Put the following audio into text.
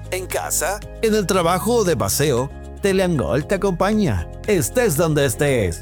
en casa, en el trabajo o de paseo, Teleangol te acompaña, estés donde estés.